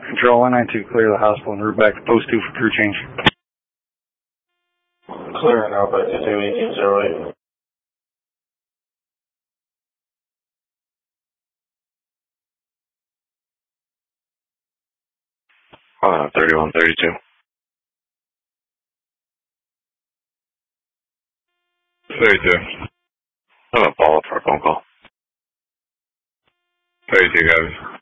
Control 192, clear the hospital and route back to post 2 for crew change. Clear now back to 21808. 3132. 32. I'm gonna follow up for a phone call. 32, guys.